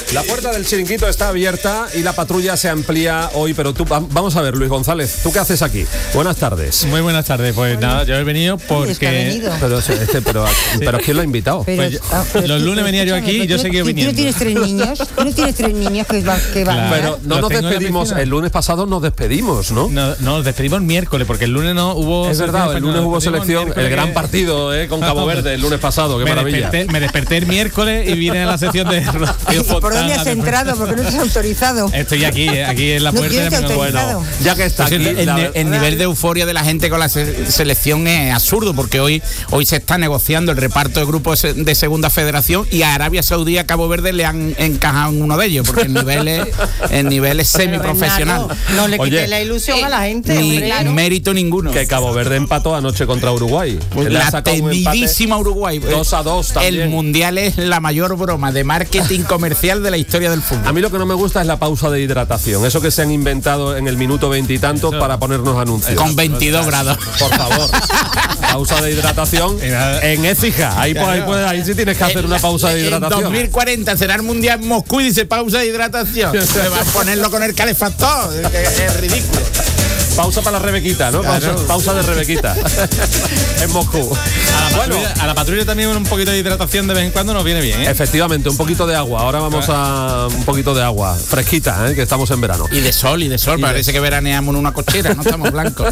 La puerta del chiringuito está abierta y la patrulla se amplía hoy, pero vamos a ver, Luis González, ¿tú qué haces aquí? Buenas tardes. Muy buenas tardes, pues nada, yo he venido porque... Pero ¿quién lo ha invitado? Los lunes venía yo aquí y yo seguí viniendo. ¿Tú no tienes tres niños que van? Claro. Pero no nos despedimos, el lunes pasado nos despedimos, ¿no? No, nos despedimos miércoles, porque el lunes no hubo... Es verdad, el lunes hubo selección, el gran partido con Cabo Verde, el lunes pasado, qué maravilla. Me desperté el miércoles y vine a la sección de... ¿Por dónde has entrado? Porque no te has autorizado. Estoy aquí en la puerta. Bueno, ya que está aquí, el nivel de euforia de la gente con la selección es absurdo, porque hoy se está negociando el reparto de grupos de segunda federación y a Arabia Saudí y a Cabo Verde le han encajado en uno de ellos, porque el nivel es semiprofesional. No le quite la ilusión a la gente. Ni mérito ninguno. Que Cabo Verde empató anoche contra Uruguay. La temidísima Uruguay. 2-2 también. El mundial es la mayor broma de marketing comercial de la historia del fútbol. A mí lo que no me gusta es la pausa de hidratación. Eso que se han inventado en el minuto 20 y tantos para ponernos anuncios. Con 22 grados. Por favor. Pausa de hidratación en Écija. Ahí sí tienes que hacer una pausa de hidratación. En 2040 será el mundial en Moscú y dice pausa de hidratación. Se va a ponerlo con el calefactor. Es ridículo. Pausa para la Rebequita, ¿no? Pausa de Rebequita. En Moscú. A la patrulla también un poquito de hidratación de vez en cuando nos viene bien, ¿eh? Efectivamente, un poquito de agua. Ahora vamos a un poquito de agua fresquita, que estamos en verano. Y de sol. Parece que veraneamos en una cochera, no estamos blancos.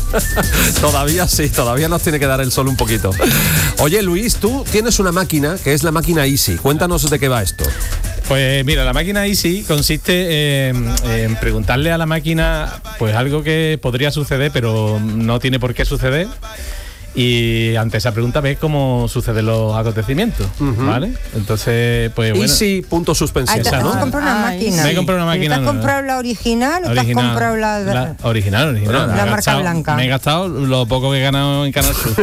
Todavía nos tiene que dar el sol un poquito. Oye, Luis, tú tienes una máquina que es la máquina Easy. Cuéntanos de qué va esto. Pues mira, la máquina Easy consiste en preguntarle a la máquina pues algo que podría suceder, pero no tiene por qué suceder. Y ante esa pregunta ves cómo suceden los acontecimientos, ¿vale? Entonces, pues bueno. Easy, punto suspensivo. ¿Te has comprado una máquina? Me he comprado una máquina. ¿Te has comprado la original o te has comprado la original? La marca blanca. Me he gastado lo poco que he ganado en Canal Sur.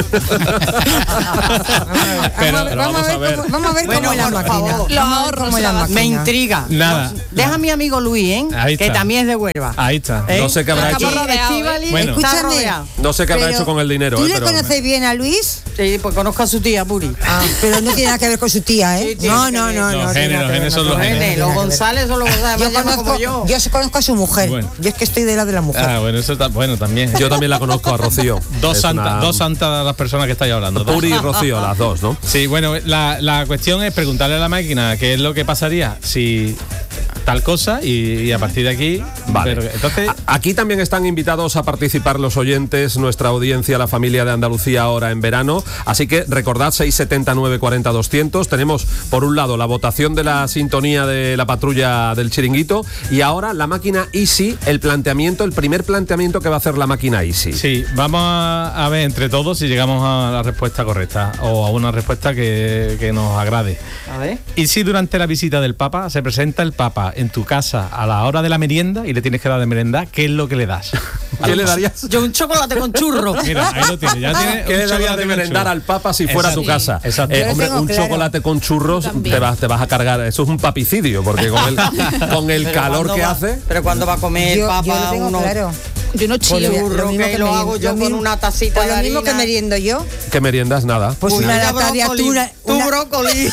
Pero vamos a ver cómo es la máquina. Los ahorros. Me intriga. Nada. Deja a mi amigo Luis, que también es de Huelva. Ahí está. No sé qué habrá hecho. Escúchame. No sé qué habrá hecho con el dinero. ¿Tú le conoces bien a Luis? Sí, pues conozco a su tía, Puri. Pero no tiene nada que ver con su tía, ¿eh? No. Los genes son los genes. Los González son los González. Yo conozco a su mujer. Bueno. Yo es que estoy de la de la mujer. Bueno, eso está bueno también. Yo también la conozco a Rocío. Dos santas las personas que estáis hablando. Puri y Rocío, las dos, ¿no? Sí, bueno, la cuestión es preguntarle a la máquina qué es lo que pasaría si tal cosa y a partir de aquí... Vale. Pero, entonces, aquí también están invitados a participar los oyentes, nuestra audiencia, la familia de Andalucía ahora en verano. Así que recordad 679 40 200. Tenemos por un lado la votación de la sintonía de la patrulla del chiringuito y ahora la máquina Easy, el primer planteamiento que va a hacer la máquina Easy. Sí, vamos a ver entre todos si llegamos a la respuesta correcta o a una respuesta que nos agrade. A ver. Y si durante la visita del Papa se presenta el Papa en tu casa a la hora de la merienda y le tienes que dar de merendar, ¿qué es lo que le das? ¿Qué le darías? Yo un chocolate con churro. Mira, ahí lo tienes. ¿Qué le darías de merendar al Papa si fuera a tu casa? Exacto. Hombre, un chocolate con churros te vas a cargar. Eso es un papicidio, porque con el calor que hace. Pero cuando va a comer el Papa yo lo tengo claro. Yo no churro, que lo hago yo con una tacita de harina. Lo mismo que meriendo yo. ¿Qué meriendas? Nada. Pues una lata de atún. Tu brócoli.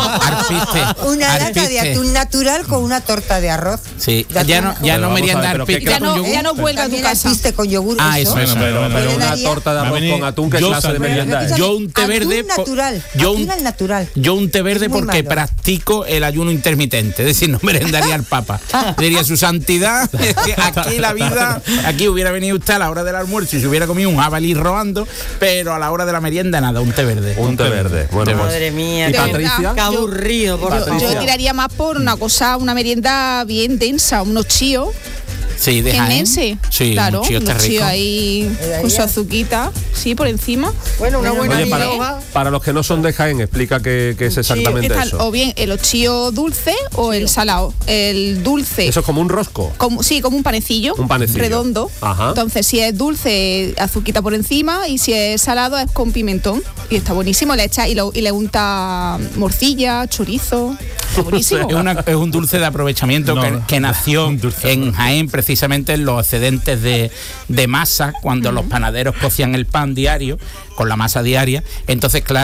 Una lata de atún natural con una torta de arroz. Sí, ya no merienda arpiste con yogur. Ya no vuelve a tu casa. Arpiste con yogur. Eso. Pero una torta de arroz con atún, ¿qué clase de merienda es? Yo un té verde. Natural. Yo un té verde porque practico el ayuno intermitente. Es decir, no merendaría al Papa. Diría su santidad. Aquí la vida. Aquí hubiera venido usted a la hora del almuerzo y se hubiera comido un jabalí robando, pero a la hora de la merienda nada, un té verde. Un té verde. Bueno, madre mía. ¿Y Patricia? Qué aburrido. Yo tiraría más por una merienda bien densa, unos chíos. Sí, de Jaén. Sí, claro, unos chíos ahí con su azuquita, sí, por encima. Bueno, una buena. Oye, para los que no son de Jaén, explica qué es exactamente eso. O bien el ochío dulce o el salado. El dulce. Eso es como un rosco. Como un panecillo. Un panecillo redondo. Ajá. Entonces, si es dulce, azuquita por encima, y si es salado, es con pimentón. Y está buenísimo, le echa y le unta morcilla, chorizo. Está buenísimo. Es un dulce de aprovechamiento que nació en Jaén, precisamente en los excedentes de masa, cuando los panaderos cocían el pan diario, con la masa diaria. Entonces, claro,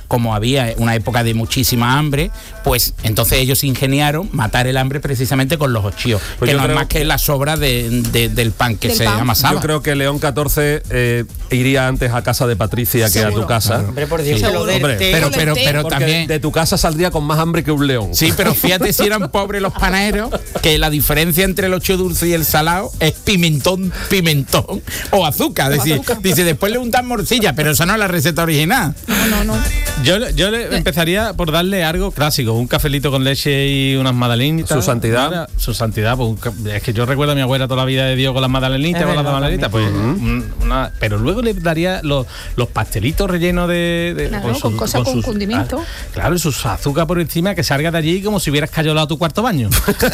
como había una época de muchísima hambre, pues entonces ellos ingeniaron matar el hambre precisamente con los ochíos, pues que no es más que la sobra del pan que se amasaba. Yo creo que León XIV iría antes a casa de Patricia que a tu casa. Hombre, por Dios, pero también de tu casa saldría con más hambre que un león. Sí, pero fíjate si eran pobres los panaderos, que la diferencia entre el ochio dulce y el salado es pimentón o azúcar. Dice, después le untan morcilla, pero esa no es la receta original. No. Yo le empezaría por darle algo clásico, un cafelito con leche y unas magdalenitas. Su santidad. Su santidad, pues es que yo recuerdo a mi abuela toda la vida de Dios con las magdalenitas, pues pero luego le daría los pastelitos rellenos con cosas con condimento. Claro, y sus azúcar por encima, que salga de allí como si hubieras cayolado tu cuarto baño.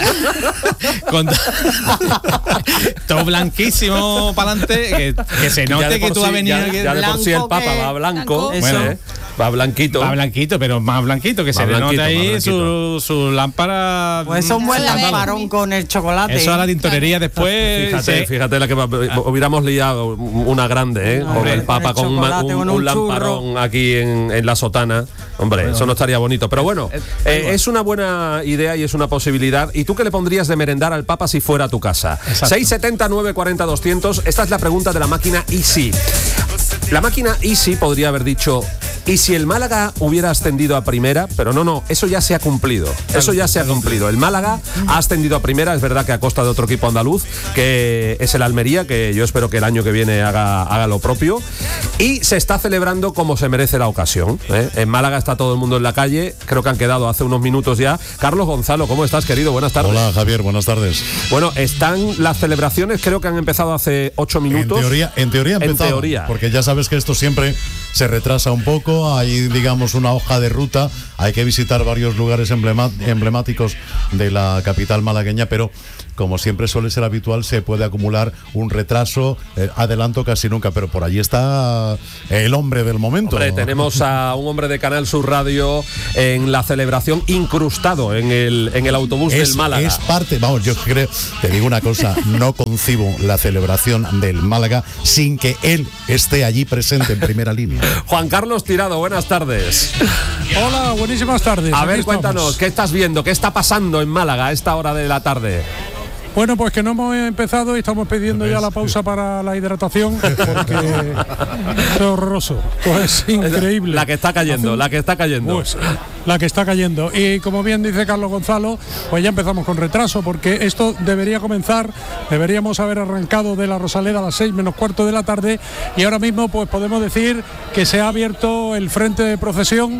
Todo blanquísimo para adelante, que se note que tú has venido aquí. Ya de por sí el Papa va blanco. Bueno, va blanquito. Va blanquito, pero más blanquito, que se le note ahí su lámpara. Pues es un buen lamparón con el chocolate. Eso a la tintorería después. Fíjate la que hubiéramos liado una grande, con el Papa con un lamparón aquí en la sotana. Hombre, eso no estaría bonito. Pero bueno, es una buena idea y es una posibilidad. ¿Y tú qué le pondrías de merendar al Papa si fuera a tu casa? 670 940 200. Esta es la pregunta de la máquina Easy. La máquina Easy podría haber dicho: ¿y si el Málaga hubiera ascendido a primera? Pero no, eso ya se ha cumplido. Eso ya se ha cumplido. El Málaga ha ascendido a primera, es verdad que a costa de otro equipo andaluz, que es el Almería, que yo espero que el año que viene haga lo propio. Y se está celebrando como se merece la ocasión. En Málaga está todo el mundo en la calle, creo que han quedado hace unos minutos ya. Carlos Gonzalo, ¿cómo estás, querido? Buenas tardes. Hola, Javier, buenas tardes. Bueno, están las celebraciones, creo que han empezado hace 8 minutos. En teoría han empezado, porque ya sabes que esto siempre se retrasa un poco, hay, digamos, una hoja de ruta, hay que visitar varios lugares emblemáticos de la capital malagueña, pero como siempre suele ser habitual, se puede acumular un retraso, adelanto casi nunca, pero por allí está el hombre del momento. Hombre, tenemos a un hombre de Canal Sur Radio en la celebración, incrustado en el autobús del Málaga. Es parte, vamos, yo creo, te digo una cosa, no concibo la celebración del Málaga sin que él esté allí presente en primera línea. Juan Carlos Tirado, buenas tardes. Hola, buenísimas tardes. A ver, cuéntanos, ¿qué estás viendo? ¿Qué está pasando en Málaga a esta hora de la tarde? Bueno, pues que no hemos empezado y estamos pidiendo ya la pausa para la hidratación, porque es horroroso, pues es increíble. La que está cayendo. Pues, la que está cayendo. Y como bien dice Carlos Gonzalo, pues ya empezamos con retraso, porque esto deberíamos haber arrancado de la Rosaleda a las 6 menos cuarto de la tarde, y ahora mismo pues podemos decir que se ha abierto el frente de procesión,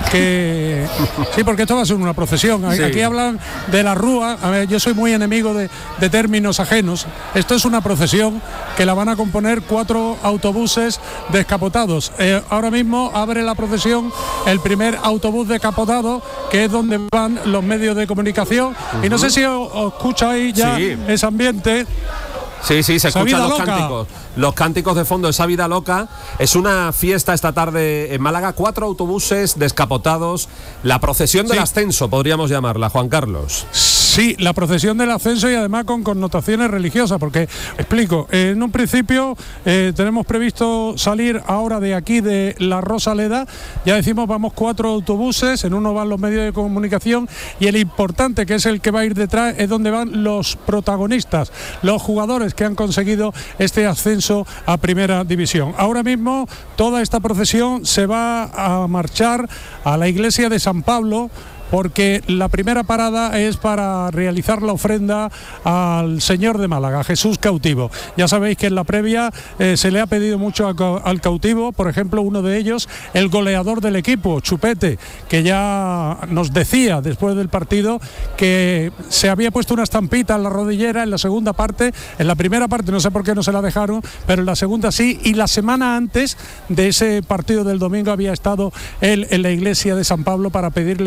que sí, porque esto va a ser una procesión. Sí. Aquí hablan de la rúa. A ver, yo soy muy enemigo de términos ajenos. Esto es una procesión que la van a componer 4 autobuses descapotados. Ahora mismo abre la procesión el primer autobús descapotado, que es donde van los medios de comunicación. Y no sé si os escucháis ya ese ambiente. Sí, se escuchan los cánticos de fondo, esa vida loca. Es una fiesta esta tarde en Málaga, 4 autobuses descapotados, la procesión del ascenso, podríamos llamarla, Juan Carlos. Sí, la procesión del ascenso, y además con connotaciones religiosas, porque, explico, en un principio tenemos previsto salir ahora de aquí de la Rosaleda, ya decimos vamos 4 autobuses, en uno van los medios de comunicación, y el importante, que es el que va a ir detrás, es donde van los protagonistas, los jugadores que han conseguido este ascenso a primera división. Ahora mismo toda esta procesión se va a marchar a la iglesia de San Pablo, porque la primera parada es para realizar la ofrenda al Señor de Málaga, Jesús cautivo. Ya sabéis que en la previa se le ha pedido mucho al cautivo, por ejemplo, uno de ellos, el goleador del equipo, Chupete, que ya nos decía después del partido que se había puesto una estampita en la rodillera en la segunda parte. En la primera parte no sé por qué no se la dejaron, pero en la segunda sí, y la semana antes de ese partido del domingo había estado él en la iglesia de San Pablo para pedirle al cautivo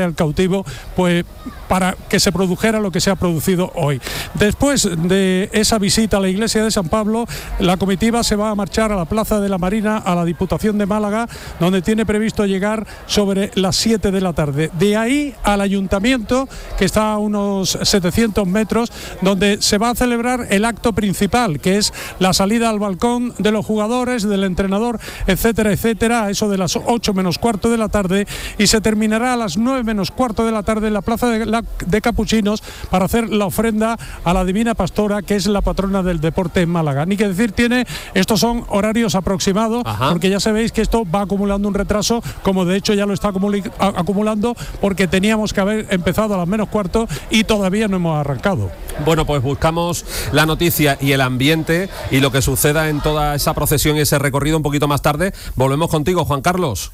motivo, pues para que se produjera lo que se ha producido hoy. Después de esa visita a la iglesia de San Pablo, la comitiva se va a marchar a la Plaza de la Marina, a la Diputación de Málaga, donde tiene previsto llegar sobre las 7 de la tarde. De ahí al ayuntamiento, que está a unos 700 metros, donde se va a celebrar el acto principal, que es la salida al balcón de los jugadores, del entrenador, etcétera, etcétera, a eso de las 8 menos cuarto de la tarde, y se terminará a las 9 menos cuarto de la tarde en la Plaza de Capuchinos para hacer la ofrenda a la Divina Pastora, que es la patrona del deporte en Málaga. Ni que decir tiene, estos son horarios aproximados, porque ya sabéis que esto va acumulando un retraso, como de hecho ya lo está acumulando, porque teníamos que haber empezado a las menos cuarto y todavía no hemos arrancado. Bueno, pues buscamos la noticia y el ambiente y lo que suceda en toda esa procesión y ese recorrido un poquito más tarde. Volvemos contigo, Juan Carlos.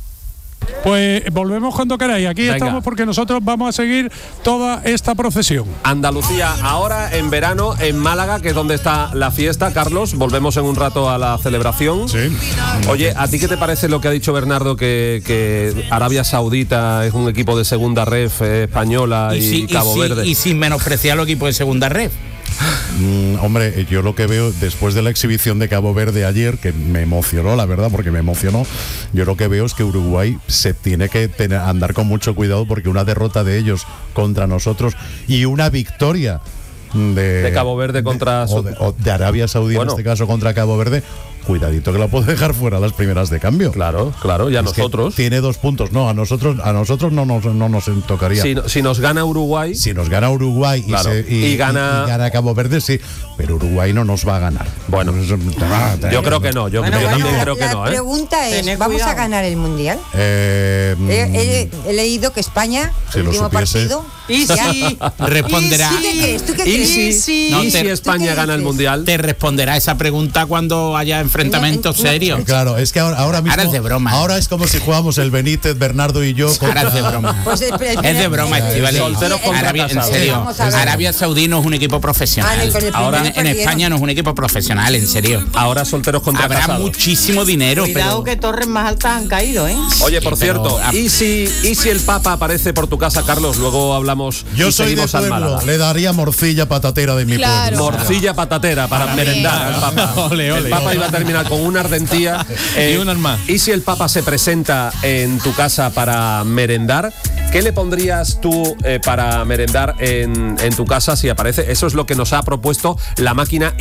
Pues volvemos cuando queráis. Aquí Venga. Estamos porque nosotros vamos a seguir toda esta procesión. Andalucía ahora en verano en Málaga, que es donde está la fiesta. Carlos, volvemos en un rato a la celebración. Sí. Oye, ¿a ti qué te parece lo que ha dicho Bernardo, que Arabia Saudita es un equipo de segunda ref española y Cabo Verde? Y sin menospreciar los equipos de segunda ref. Hombre, yo lo que veo después de la exhibición de Cabo Verde ayer, que me emocionó, la verdad, porque me emocionó, yo lo que veo es que Uruguay se tiene que andar con mucho cuidado, porque una derrota de ellos contra nosotros y una victoria de Cabo Verde contra... o de Arabia Saudí, Bueno. en este caso contra Cabo Verde, cuidadito que la puede dejar fuera las primeras de cambio. Claro, y a Es nosotros. tiene 2 puntos. No, a nosotros no nos tocaría. Si nos gana Uruguay. Si nos gana Uruguay Claro. y Y gana Cabo Verde, sí, pero Uruguay no nos va a ganar. Bueno, yo creo que no. Yo también creo que no. La pregunta es, Tened ¿vamos cuidado. a ganar el Mundial? Eh, He leído que España, Si el lo último supiese. partido... Y sí, Responderá. ¿Tú qué crees? ¿Tú qué ¿Y crees? si, No, y si te- España ¿tú qué gana el dices? Mundial? Te responderá esa pregunta cuando haya enfrentamientos No, serios. Claro, es que ahora mismo. Ahora es de broma. Ahora es como si jugamos el Benítez, Bernardo y yo. Ahora es de broma. Pues Es de broma, Estivali. Solteros contra Arabia, en casados. serio. Vamos a ver. Arabia Saudí no es un equipo profesional. Ah, con el Ahora primero en perdieron. España no es un equipo profesional, en serio. Ahora solteros contra Habrá casados. muchísimo dinero, cuidado pero que torres más altas han caído, ¿eh? Oye, por pero- cierto, ¿y si el Papa aparece por tu casa, Carlos? Luego hablamos Yo y soy de seguimos al pueblo, Málaga. le daría morcilla patatera de mi Claro. pueblo. Morcilla patatera para merendar al Papa. Ole, ole. El Papa iba a terminar con una ardentía. Y unas más. ¿Y si el Papa se presenta en tu casa para merendar? ¿Qué le pondrías tú para merendar en tu casa si aparece? Eso es lo que nos ha propuesto la máquina